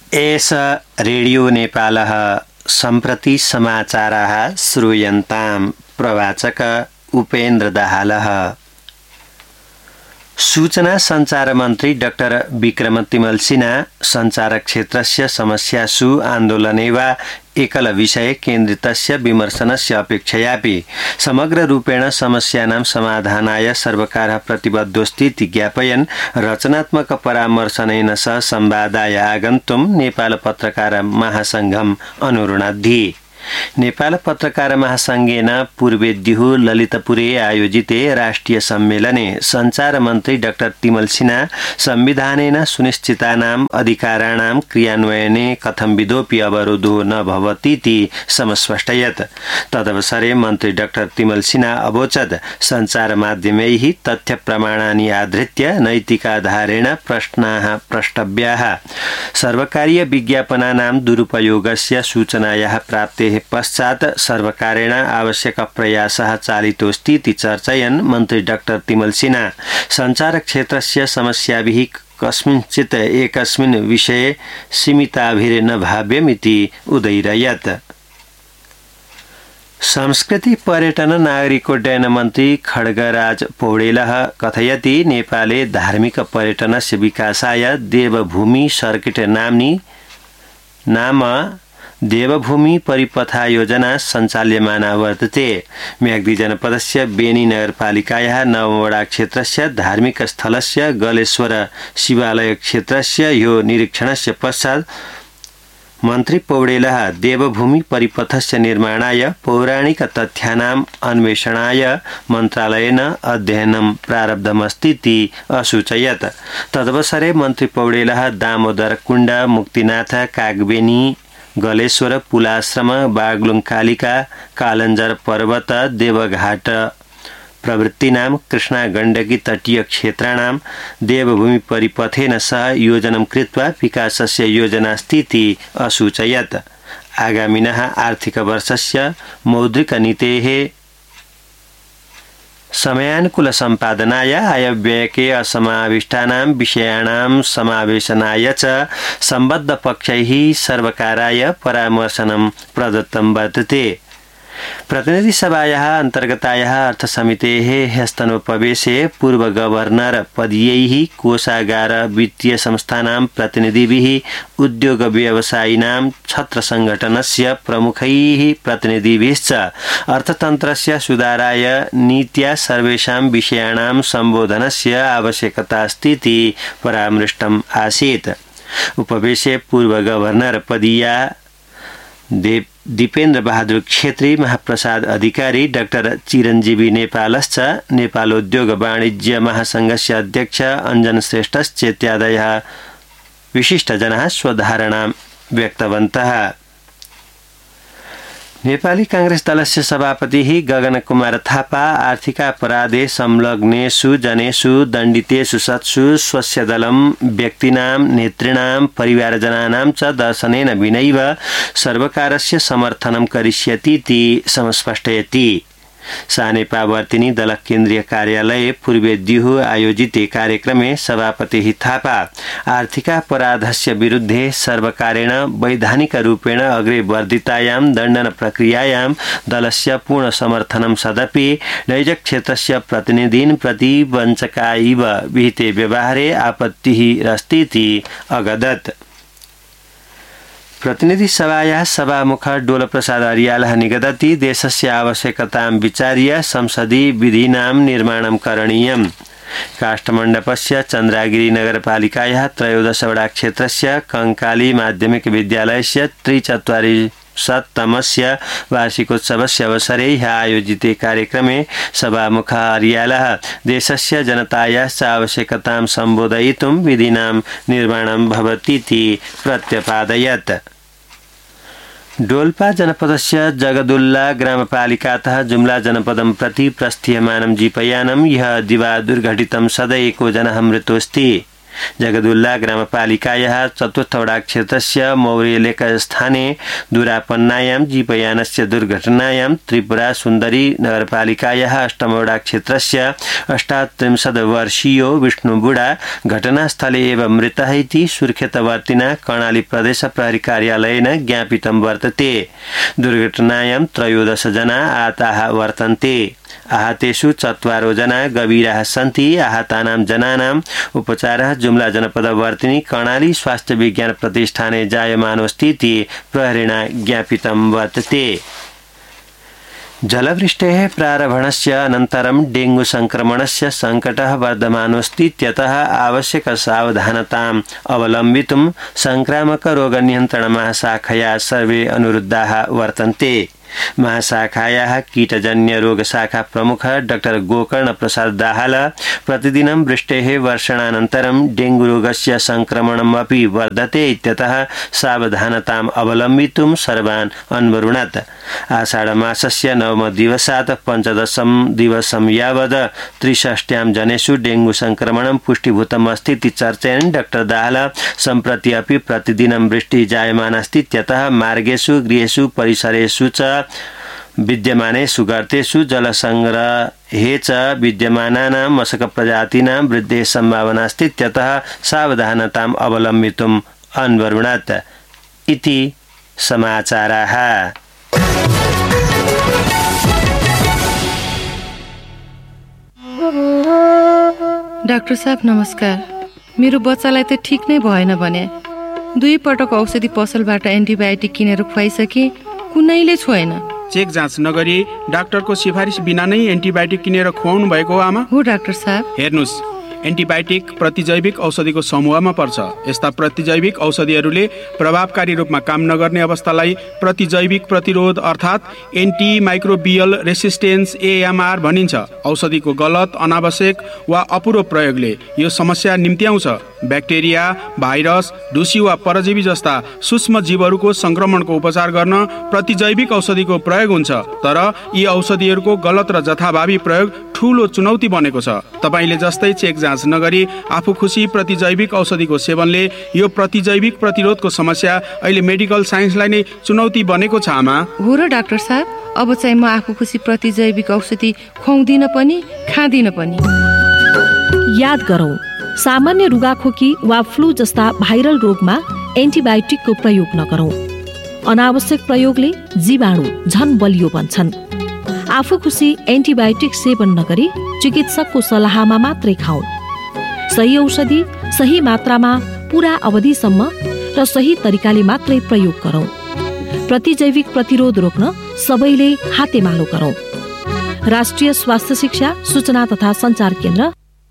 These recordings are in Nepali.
एष रेडियो नेपालः सम्प्रति समाचाराः श्रूयन्ताम्। प्रवाचक उपेन्द्र दाहालः। सूचना संचार मन्त्री डाक्टर विक्रम तिमल सिन्हा संचार क्षेत्रस्य समस्यासु आन्दोलने वा एकल विषय केन्द्रितस्य विमर्शनस्य अपेक्षयापि समग्र रूपेण समस्यानां समाधानाय सर्वकारः प्रतिबद्धोस्ति ज्ञापयन् रचनात्मक परामर्शनेन सह संवादाय आगन्तुं नेपाल पत्रकार महासंघम् अनुरोधि। नेपाल पत्रकार महासंघेन पूर्वेद्युः ललितपुरे आयोजिते राष्ट्रिय सम्मेलने संचार मन्त्री डाक्टर तिमल सिन्हा संविधानेन सुनिश्चितानाम् अधिकाराणां क्रियान्वयने कथंविधोऽपि अवरोधो न भवतीति समस्पष्टयत्। तदवसरे मन्त्री डाक्टर तिमल सिन्हा अवोचत् संचार माध्यमैः तथ्य प्रमाणानि आधृत्य नैतिकाधारेण प्रश्नाः प्रष्टव्याः। सर्वकारीय विज्ञापनानां दुरुपयोगस्य सूचनायाः प्राप्तेः पश्चात् सर्वकारेण आवश्यक प्रयासः चालितोऽस्ति चर्चयन् मन्त्री डाक्टर तिमल सिन्हा संचार क्षेत्रस्य समस्याभिः कस्मिंश्चित् एकस्मिन् विषये सीमिताभिर्न भाव्यमिति उदैरयत्। संस्कृति पर्यटन नागरिकोड्डयन मन्त्री खड्गराज पौडेलः कथयति नेपाले धार्मिक पर्यटनस्य विकासाय देवभूमि सर्किट नाम देवभूमि परिपथा योजना सञ्चाल्यमाना वर्तते। म्याग्दी जनपदस्य बेनी नगरपालिकायाः नववडा क्षेत्रस्य धार्मिक स्थलस्य गलेश्वर शिवालय क्षेत्रस्य यो निरीक्षणस्य पश्चात् मन्त्री पौडेलः देवभूमि परिपथस्य निर्माणाय पौराणिक तथ्यानाम् अन्वेषणाय मन्त्रालयेन अध्ययनं प्रारब्धमस्तीति असूचयत्। तदवसरे मन्त्री पौडेलः दामोदर कुण्ड, मुक्तिनाथ, कागबेनी, गलेश्वर, पुलाश्रम, बागलुङ कालिका, कालञ्जर पर्वत, देवघाट प्रवृत्तीनां कृष्णा गण्डकी तटीय क्षेत्राणां देवभूमि परिपथेन सह योजनं कृत्वा विकासस्य योजनास्तीति असूचयत्। आगामिनः आर्थिक वर्षस्य मौद्रिकनीतेः समयानुकूल सम्पादनाय आयव्ययके असमाविष्टानां विषयाणां समावेशनाय च सम्बद्ध पक्षैः सर्वकाराय परामर्शनं प्रदत्तं वर्तते। प्रतिनिधि सभायाः अन्तर्गतायाः अर्थसमितेः ह्यस्तनोपवेशे पूर्व गवर्नर पदीयैः कोषागार वित्तीय संस्थानां प्रतिनिधिभिः उद्योग व्यवसायिनां छत्र संगठनस्य प्रमुखैः प्रतिनिधिभिश्च अर्थतन्त्रस्य सुधाराय नीत्या सर्वेषां विषयाणां सम्बोधनस्य आवश्यकतास्तीति परामृष्टम् आसीत्। उपवेशे पूर्व गवर्नर पदीया दीपेन्द्र बहादुर छेत्री, महाप्रसाद अधिकारी, डाक्टर चिरञ्जीवी नेपालश्च नेपालोद्योग वाणिज्य महासंघस्य अध्यक्ष अञ्जन श्रेष्ठश्चेत्यादयः विशिष्टजनाः स्वधारणां व्यक्तवन्तः। नेपाली कांग्रेस दलस्य सभापतिः गगन कुमार थापा आर्थिकापराधे संलग्नेषु जनेषु दण्डितेषु सत्सु स्वस्य दलं व्यक्तीनां नेतॄणां परिवारजनानां च दर्शनेन विनैव सर्वकारस्य समर्थनं करिष्यतीति समस्पष्टयति। सानेपावर्तिनी दल केन्द्रीय कार्यालये पूर्वेद्युः आयोजिते कार्यक्रमे सभापतिः थापा आर्थिकापराधस्य विरुद्धे सर्वकारेण वैधानिकरूपेण अग्रे वर्धितायां दण्डन प्रक्रियायां दलस्य पूर्ण समर्थनं सदपि नैज क्षेत्रस्य प्रतिनिधीन् प्रति वञ्चकाइव विहिते व्यवहारे आपत्तिः अस्तीति अगदत्। प्रतिनिधि सभायाः सभामुख डोलप्रसाद अर्यालः निगदति देशस्य आवश्यकतां विचार्य संसदि विधीनां निर्माणं करणीयम्। काष्ठमण्डपस्य चन्द्रागिरी नगरपालिकायाः 13 वडा क्षेत्रस्य कंकाली माध्यमिक विद्यालयस्य 43तमस्य वार्षिकोत्सवस्य अवसरे ह्यः आयोजिते कार्यक्रमे सभामुख अर्यालः देशस्य जनतायाश्च आवश्यकतां सम्बोधयितुं विधीनां निर्माणं भवतीति प्रत्यपादयत्। डोल्पा जनपदस्य जगदुल्ला ग्रामपालिकातः जुम्ला जनपदं प्रति प्रस्थीयमानं जीपयानं ह्यः दिवा दुर्घटितं सदा एको जनः मृतोऽस्ति। जगदुल्ला ग्रामपालिकायाः चतुर्थ वडा क्षेत्रस्य मौर्यलेखस्थाने दुरापन्नायां जीपयानस्य दुर्घटनायां त्रिपुरा सुन्दरी नगरपालिकायाः अष्टम वडा क्षेत्रस्य 38 वर्षीयो विष्णुबुडा घटनास्थले एव मृतः इति सुर्खेतवर्तिना कर्णाली प्रदेश प्रहरी कार्यालयेन ज्ञापितं वर्तते। दुर्घटनायां 13 जना आहताः वर्तन्ते। आहतेषु 4 जना गभीराः सन्ति। आहतानां जनानाम् उपचारः जुम्ला जनपदवर्तिनी कर्णाली स्वास्थ्य विज्ञान प्रतिष्ठाने जायमानोऽस्ति इति प्रहरिणा ज्ञापितं वर्तते। जलवृष्टेः प्रारम्भस्य अनन्तरं डेंगू संक्रमणस्य सङ्कटः वर्धमानोऽस्ति इत्यतः आवश्यकसावधानताम् अवलम्बितुं संक्रामकरोगनियन्त्रणमहाशाखया सर्वे अनुरुद्धाः वर्तन्ते। महाशाखायाः कीटजन्यरोगशाखा प्रमुख डाक्टर गोकर्ण प्रसाद दाहाल प्रतिदिनं वृष्टेः वर्षणानन्तरं डेंगूरोगस्य संक्रमणमपि वर्धते इत्यतः सावधानताम् अवलम्बितुं सर्वान् अन्वरुणत्। आषाढमासस्य 9 दिवसात् 15 दिवसं यावत् 63 जनेषु डेंगू संक्रमणं पुष्टिभूतम् अस्ति इति चर्चयन् डाक्टर दाहाल सम्प्रति अपि प्रतिदिनं वृष्टिः जायमानास्ति इत्यतः मार्गेषु गृहेषु परिसरेषु च विद्यमानेषु गर्तेषु जलसंग्रहे च विद्यमानानां मशकप्रजातीनां वृद्धेः सम्भावनास्ति इत्यतः सावधानताम् अवलम्बितुम् अन्वरुणत् इति समाचाराः। डाक्टर साहब नमस्कार। मेरो बच्चालाई त ठीक नै भएन भने 2 पटक औषधि पसलबाट एन्टिबायोटिक किनेर खुवाइसके कुनैले छोएन। चेक जाँच नगरी डाक्टरको सिफारिस बिना नै एन्टिबायोटिक किनेर खुवाउनु भएको हो आमा? हो डाक्टर साहब। हेर्नुस्, एन्टिबायोटिक प्रतिजैविक औषधिको समूहमा पर्छ। यस्ता प्रतिजैविक औषधिहरूले प्रभावकारी रूपमा काम नगर्ने अवस्थालाई प्रतिजैविक प्रतिरोध अर्थात् एन्टिमाइक्रोबियल रेसिस्टेन्स AMR भनिन्छ। औषधिको गलत, अनावश्यक वा अपूरो प्रयोगले यो समस्या निम्त्याउँछ। ब्याक्टेरिया, भाइरस, ढुसी वा परजीवी जस्ता सूक्ष्म जीवहरूको संक्रमणको उपचार गर्न प्रतिजैविक औषधिको प्रयोग हुन्छ। तर यी औषधिहरूको गलत र जथाभावी प्रयोग ठूलो चुनौती बनेको छ। तपाईले जस्तै चेक जाँच नगरी आफू खुसी प्रतिजैविक औषधिको सेवनले यो प्रतिजैविक प्रतिरोधको समस्या अहिले मेडिकल साइन्सलाई नै चुनौती बनेको छ आमा। हो र डाक्टर साहब, अब चाहिँ म आफू खुसी प्रतिजैविक औषधि खुवाउँदिन पनि खाँदिन पनि। याद गरौँ, सामान्य रुगाखोकी वा फ्लू जस्ता भाइरल रोगमा एन्टिबायोटिकको प्रयोग नगरौँ। अनावश्यक प्रयोगले जीवाणु झन बलियो बन्छन्। आफू खुसी एन्टिबायोटिक सेवन नगरी चिकित्सकको सल्लाहमा मात्रै खाऊ। सही औषधि सही मात्रामा पूरा अवधिसम्म र सही तरिकाले मात्रै प्रयोग गरौँ। प्रतिजैविक प्रतिरोध रोक्न सबैले हातेमालो गरौँ। राष्ट्रिय स्वास्थ्य शिक्षा सूचना तथा सञ्चार केन्द्र।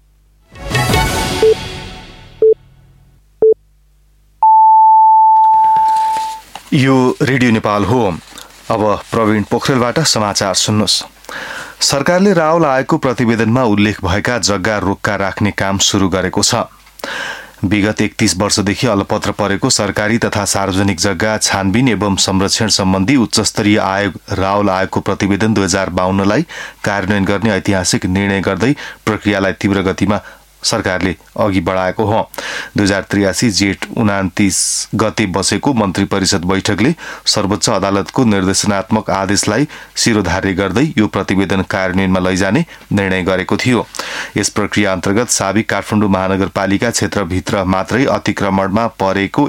यो रेडियो नेपाल हो। अब प्रवीण पोखरेलबाट समाचार सुन्नुहोस्। सरकारले राहुल आयोगको प्रतिवेदनमा उल्लेख भएका जग्गा रोक्का राख्ने काम सुरु गरेको छ। विगत 31 वर्षदेखि अलपत्र परेको सरकारी तथा सार्वजनिक जग्गा छानबिन एवं संरक्षण सम्बन्धी उच्चस्तरीय आयोग राहुल आयोगको प्रतिवेदन 2052लाई कार्यान्वयन गर्ने ऐतिहासिक निर्णय गर्दै प्रक्रियालाई तीव्र गतिमा सरकारले अघि बढाएको हो। 2083 जेठ 29 गते बसेको मन्त्री परिषद बैठकले सर्वोच्च अदालतको निर्देशनात्मक आदेशलाई शिरोधार्य गर्दै यो प्रतिवेदन कार्यान्वयनमा लैजाने निर्णय गरेको थियो। यस प्रक्रिया अन्तर्गत साबिक काठमाडौँ महानगरपालिका क्षेत्रभित्र मात्रै अतिक्रमणमा परेको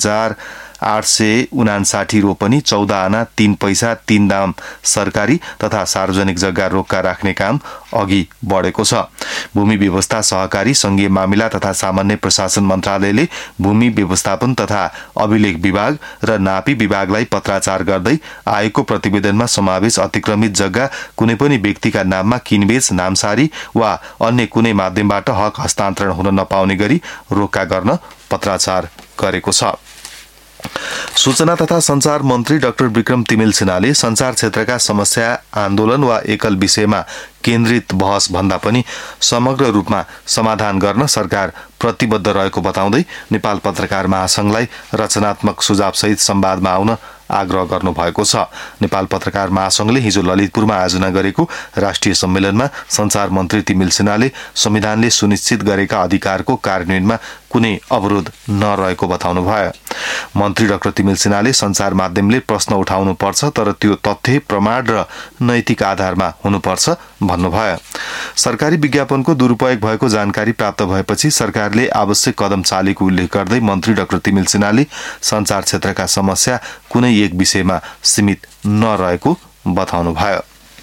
1859 रोपनी 14 आना 3 पैसा 3 दाम सरकारी तथा सार्वजनिक जग्गा रोक्का राख्ने काम अघि बढेको छ। भूमि व्यवस्था सहकारी संघीय मामिला तथा सामान्य प्रशासन मन्त्रालयले भूमि व्यवस्थापन तथा अभिलेख विभाग र नापी विभागलाई पत्राचार गर्दै आयोगको प्रतिवेदनमा समावेश अतिक्रमित जग्गा कुनै पनि व्यक्तिका नाममा किनबेच, नामसारी वा अन्य कुनै माध्यमबाट हक हस्तान्तरण हुन नपाउने गरी रोक्का गर्न पत्राचार गरेको छ। सूचना तथा संचार मन्त्री डाक्टर विक्रम तिमिल सिन्हाले संचार क्षेत्रका समस्या आन्दोलन वा एकल विषयमा केन्द्रित बहस भन्दा पनि समग्र रूपमा समाधान गर्न सरकार प्रतिबद्ध रहेको बताउँदै नेपाल पत्रकार महासंघलाई रचनात्मक सुझावसहित संवादमा आउन आग्रह गर्नुभएको छ। नेपाल पत्रकार महासंघले हिजो ललितपुरमा आयोजना गरेको राष्ट्रिय सम्मेलनमा संचार मन्त्री तिमिल सिन्हाले संविधानले सुनिश्चित गरेका अधिकारको कार्यान्वयनमा कुनै अवरोध नरहेको बताउनुभयो। मन्त्री डाक्टर तिमिल सिन्हाले सञ्चार माध्यमले प्रश्न उठाउनुपर्छ तर त्यो तथ्य प्रमाण र नैतिक आधारमा हुनुपर्छ भन्नुभयो। सरकारी विज्ञापनको दुरुपयोग भएको जानकारी प्राप्त भएपछि सरकारले आवश्यक कदम चालेको उल्लेख गर्दै मन्त्री डाक्टर तिमिल सिन्हाले सञ्चार क्षेत्रका समस्या कुनै एक विषयमा सीमित नरहेको बताउनुभयो।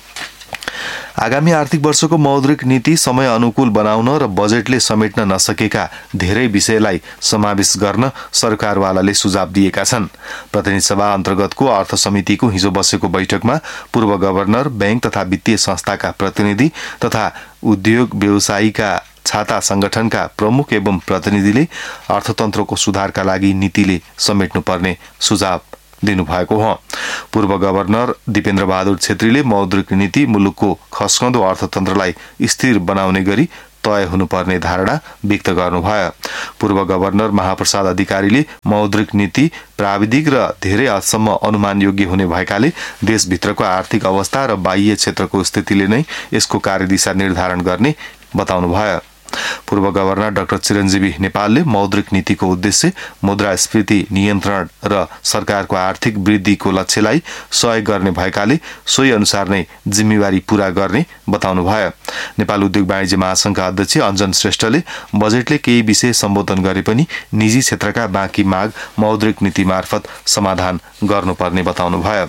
आगामी आर्थिक वर्षको मौद्रिक नीति समय अनुकूल बनाउन र बजेटले समेट्न नसकेका धेरै विषयलाई समावेश गर्न सरकारवालाले सुझाव दिएका छन्। प्रतिनिधि सभा अन्तर्गतको अर्थ समितिको हिजो बसेको बैठकमा पूर्व गभर्नर, बैंक तथा वित्तीय संस्थाका प्रतिनिधि तथा उद्योग व्यवसायीका छाता संगठनका प्रमुख एवं प्रतिनिधिले अर्थतन्त्रको सुधारका लागि नीतिले समेट्नुपर्ने सुझाव दिनुभएको हो। पूर्व गभर्नर दिपेन्द्र बहादुर छेत्रीले मौद्रिक नीति मुलुकको खस्कँदो अर्थतन्त्रलाई स्थिर बनाउने गरी तय हुनुपर्ने धारणा व्यक्त गर्नुभयो। पूर्व गभर्नर महाप्रसाद अधिकारीले मौद्रिक नीति प्राविधिक र धेरै हदसम्म अनुमान योग्य हुने भएकाले देशभित्रको आर्थिक अवस्था र बाह्य क्षेत्रको स्थितिले नै यसको कार्यदिशा निर्धारण गर्ने बताउनुभयो। पूर्व गभर्नर डाक्टर चिरञ्जीवी नेपालले मौद्रिक नीतिको उद्देश्य मुद्रास्फीति नियन्त्रण र सरकारको आर्थिक वृद्धिको लक्ष्यलाई सहयोग गर्ने भएकाले सोही अनुसार नै जिम्मेवारी पूरा गर्ने बताउनुभयो। नेपाल उद्योग वाणिज्य महासंघका अध्यक्ष अञ्जन श्रेष्ठले बजेटले केही विषय सम्बोधन गरे पनि निजी क्षेत्रका बाँकी माग मौद्रिक नीति मार्फत समाधान गर्नुपर्ने बताउनुभयो।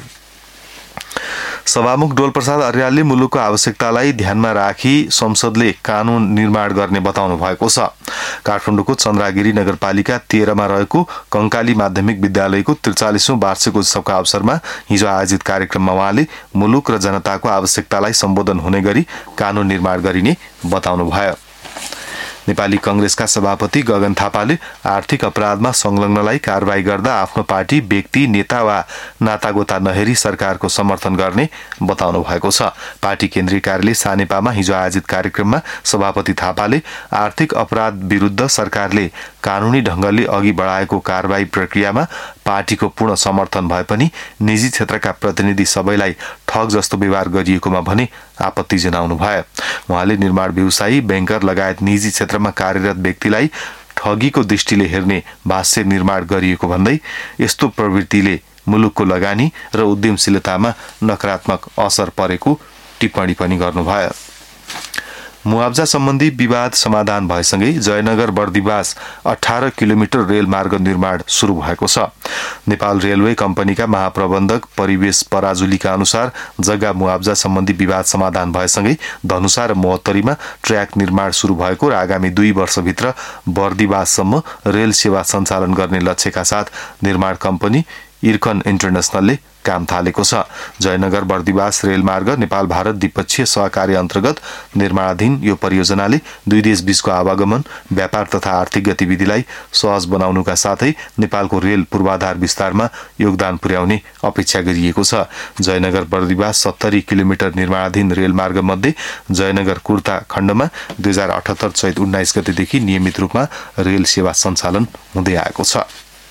सभामुख डोलप्रसाद अर्यालले मुलुकको आवश्यकतालाई ध्यानमा राखी संसदले कानून निर्माण गर्ने बताउनु भएको छ। काठमाडौँको चन्द्रागिरी नगरपालिका 13 मा रहेको कंकाली माध्यमिक विद्यालयको 43औं वार्षिक उत्सवका अवसरमा हिजो आयोजित कार्यक्रममा उहाँले मुलुक र जनताको आवश्यकतालाई सम्बोधन हुने गरी कानून निर्माण गरिने बताउनुभयो। नेपाली कांग्रेसका सभापति गगन थापाले आर्थिक अपराधमा संलग्नलाई कारबाही गर्दा आफ्नो पार्टी व्यक्ति नेता वा नातागोता नहेरी सरकारको समर्थन गर्ने बताउनु भएको छ। पार्टी केन्द्रीय कार्यालय सानेपामा हिजो आयोजित कार्यक्रममा सभापति थापाले आर्थिक अपराध विरुद्ध सरकारले कानूनी ढंगले अघि बढाएको कारबाही प्रक्रियामा पार्टीको पूर्ण समर्थन भए पनि निजी क्षेत्रका प्रतिनिधि सबैलाई ठग जस्तो व्यवहार गरिएकोमा भने आपत्ति जनाउनु भयो। उहाँले निर्माण व्यवसायी, बैंकर लगायत निजी क्षेत्रमा कार्यरत व्यक्तिलाई ठगीको दृष्टिले हेर्ने भाष्य निर्माण गरिएको भन्दै यस्तो प्रवृत्तिले मुलुकको लगानी र उद्यमशीलतामा नकारात्मक असर परेको टिप्पणी पनि गर्नुभयो। मुआब्जा सम्बन्धी विवाद समाधान भएसँगै जयनगर बर्दिवास 18 किलोमिटर रेलमार्ग निर्माण शुरू भएको छ। नेपाल रेलवे कम्पनीका महाप्रबन्धक परिवेश पराजुलीका अनुसार जग्गा मुआब्जा सम्बन्धी विवाद समाधान भएसँगै धनुषा र मोहत्तरीमा ट्र्याक निर्माण शुरू भएको र आगामी 2 वर्षभित्र बर्दिवाससम्म रेल सेवा सञ्चालन गर्ने लक्ष्यका साथ निर्माण कम्पनी इर्कन इन्टरनेशनलले काम थालेको छ। जयनगर बर्दिवास रेलमार्ग नेपाल भारत द्विपक्षीय सहकार्य अन्तर्गत निर्माणाधीन यो परियोजनाले दुई देश बीचको आवागमन, व्यापार तथा आर्थिक गतिविधिलाई सहज बनाउनुका साथै नेपालको रेल पूर्वाधार विस्तारमा योगदान पुर्याउने अपेक्षा गरिएको छ। जयनगर बर्दिवास 70 किलोमिटर निर्माणाधीन रेलमार्ग मध्ये जयनगर कुर्ता खण्डमा 2078 चैत 19 गतेदेखि नियमित रूपमा रेल सेवा सञ्चालन हुँदै आएको छ।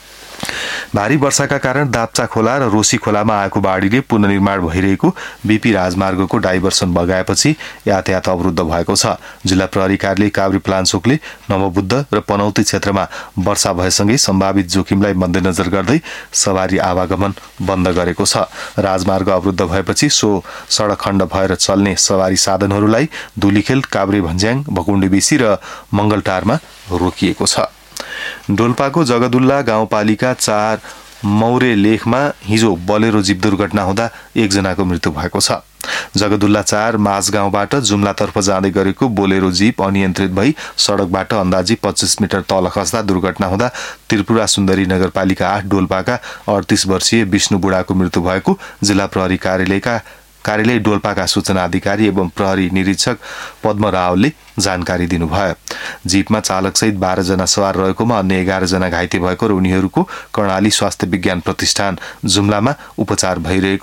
भारी वर्षाका कारण दाप्चा खोला र रोसी खोलामा आएको बाढीले पुनर्निर्माण भइरहेको बीपी राजमार्गको डाइभर्सन बगाएपछि यातायात अवरुद्ध भएको छ। जिल्ला प्रहरी कार्यालय काभ्रे प्लान्चोकले नवबुद्ध र पनौती क्षेत्रमा वर्षा भएसँगै सम्भावित जोखिमलाई मध्यनजर गर्दै सवारी आवागमन बन्द गरेको छ। राजमार्ग अवरुद्ध भएपछि सो सडक खण्ड भएर चल्ने सवारी साधनहरूलाई धुलीखेल, काभ्रे भन्ज्याङ, भकुण्डेबेसी र मंगलटारमा रोकिएको छ। डोल्पाको जगदुल्ला गाउँपालिका 4 मौरे लेखमा हिजो बलेरो जीव दुर्घटना हुँदा 1 जनाको मृत्यु भएको छ। जगदुल्ला 4 माझ गाउँबाट जुम्लातर्फ जाँदै गरेको बोलेरो जीप अनियन्त्रित भई सडकबाट अन्दाजी 25 मिटर तल खस्दा दुर्घटना हुँदा त्रिपुरा सुन्दरी नगरपालिका 8 डोल्पाका 38 वर्षीय विष्णु बुढाको मृत्यु भएको जिल्ला प्रहरी कार्यालय डोल्पाका सूचना अधिकारी एवं प्रहरी निरीक्षक पद्म रावलले जानकारी दिनुभयो। जीपमा चालकसहित 12 जना सवार रहेकोमा अन्य 11 जना घाइते भएको र उनीहरूको कर्णाली स्वास्थ्य विज्ञान प्रतिष्ठान जुम्लामा उपचार भइरहेको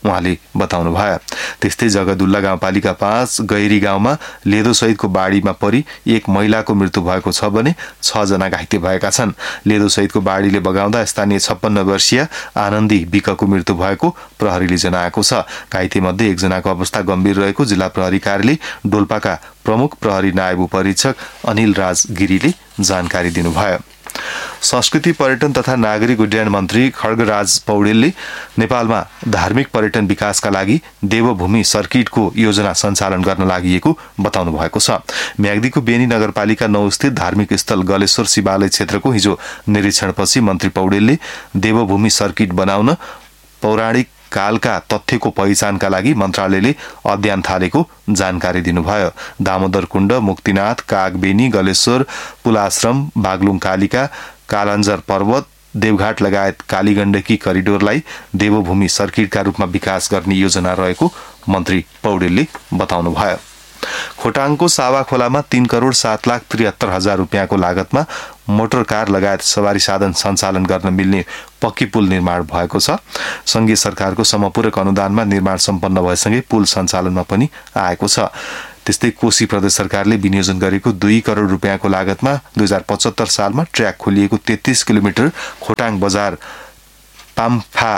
उहाँले बताउनुभयो। त्यस्तै जगदुल्ला गाउँपालिका 5 गैरी गाउँमा लेदोसहितको बाढीमा परि एक महिलाको मृत्यु भएको छ भने 6 जना घाइते भएका छन्। लेदोसहितको बाढीले बगाउँदा स्थानीय 56 वर्षीय आनन्दी विकको मृत्यु भएको प्रहरीले जनाएको छ। घाइते मध्ये एकजनाको अवस्था गम्भीर रहेको जिल्ला प्रहरी कार्यालय डोल्पाका प्रमुख प्रहरी नायब उपरीक्षक अनिल राज गिरीले जानकारी दिनुभयो। संस्कृति पर्यटन तथा नागरिक उड्डयन मन्त्री खड्गराज पौडेलले नेपालमा धार्मिक पर्यटन विकासका लागि देवभूमि सर्किटको योजना सञ्चालन गर्न लागि बताउनु भएको छ। म्याग्दीको बेनी नगरपालिका 9 स्थित धार्मिक स्थल गलेश्वर शिवालय क्षेत्रको हिजो निरीक्षणपछि मन्त्री पौडेलले देवभूमि सर्किट बनाउन पौराणिक कालका तथ्यको पहिचानका लागि मन्त्रालयले अध्ययन थालेको जानकारी दिनुभयो। दामोदर कुण्ड, मुक्तिनाथ, कागबेनी, गलेश्वर, पुलाश्रम, बागलुङ कालिका, कालाञ्जर पर्वत, देवघाट लगायत कालीगण्डकी करिडोरलाई देवभूमि सर्किटका रूपमा विकास गर्ने योजना रहेको मन्त्री पौडेलले बताउनुभयो। खोटाङको सावा खोलामा 3,07,73,000 रुपियाँको लागतमा मोटर कार लगायत सवारी साधन सञ्चालन गर्न मिल्ने पक्की पुल निर्माण भएको छ। संघीय सरकारको समपूरक अनुदानमा निर्माण सम्पन्न भएसँगै पुल सञ्चालनमा पनि आएको छ। त्यस्तै कोशी प्रदेश सरकारले विनियोजन गरेको 2 करोड रुपियाँको लागतमा 2075 सालमा ट्र्याक खोलिएको 33 किलोमिटर खोटाङ बजार पाम्फा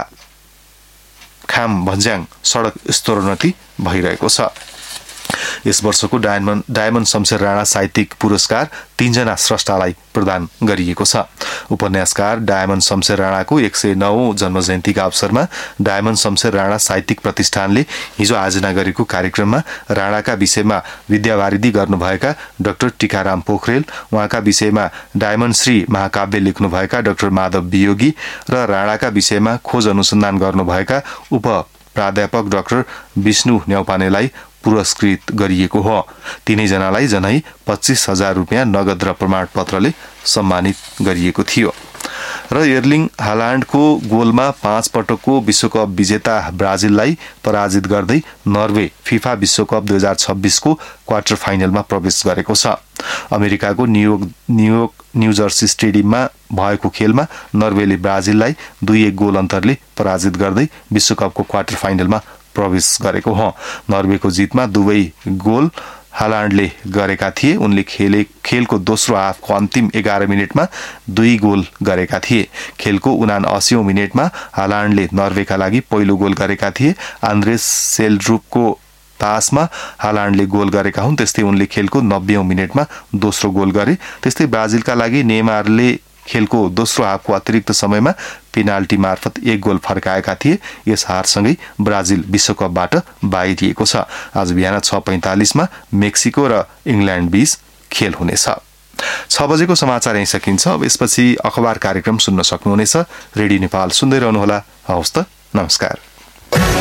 खाम भन्ज्याङ सडक स्तरोन्नति भइरहेको छ। यस वर्षको डायमण्ड शमशेर राणा साहित्यिक पुरस्कार 3 जना स्रष्टालाई प्रदान गरिएको छ। उपन्यासकार डायमण्ड शमशेर राणाको 109औं जन्मजयन्तीका अवसरमा डायमण्ड शमशेर राणा साहित्यिक प्रतिष्ठानले हिजो आयोजना गरेको कार्यक्रममा राणाका विषयमा विद्यावारिधि गर्नुभएका डाक्टर टीकाराम पोखरेल, उहाँका विषयमा डायमण्ड श्री महाकाव्य लेख्नुभएका डाक्टर माधव वियोगी र राणाका विषयमा खोज अनुसन्धान गर्नुभएका उप प्राध्यापक डाक्टर विष्णु न्यौपानेलाई पुरस्कृत गरिएको हो। तीनैजनालाई जनै 25,000 रुपियाँ नगद र प्रमाणपत्रले सम्मानित गरिएको थियो। र एर्लिङ हालान्डको गोलमा 5 पटकको विश्वकप विजेता ब्राजिललाई पराजित गर्दै नर्वे फिफा विश्वकप 2026 को क्वार्टर फाइनलमा प्रवेश गरेको छ। अमेरिकाको न्यूजर्सी स्टेडियममा भएको खेलमा नर्वेले ब्राजिललाई 2-1 गोल अन्तरले पराजित गर्दै विश्वकपको क्वार्टर फाइनलमा प्रवेश गरेको हो। नर्वेको जितमा दुवै गोल हालान्डले गरेका थिए। उनले खेलको दोस्रो हाफको अन्तिम 11 मिनेटमा 2 गोल गरेका थिए। खेलको 79औं मिनेटमा हालान्डले नर्वेका लागि पहिलो गोल गरेका थिए। आन्द्रेस सेलड्रुपको पासमा हालान्डले गोल गरेका हुन्। त्यस्तै उनले खेलको 90औं मिनेटमा दोस्रो गोल गरे। त्यस्तै ब्राजिलका लागि नेमारले खेलको दोस्रो हाफको अतिरिक्त समयमा पेनाल्टी मार्फत 1 गोल फर्काएका थिए। यस हारसँगै ब्राजिल विश्वकपबाट बाहिरिएको छ। आज बिहान 6:45 मा मेक्सिको र इङ्ल्यान्ड बीच खेल हुनेछ। 6 बजेको समाचार यही सकिन्छ। अब यसपछि अखबार कार्यक्रम सुन्न सक्नुहुनेछ। रेडियो नेपाल सुन्दै रहनुहोला। हवस् त, नमस्कार।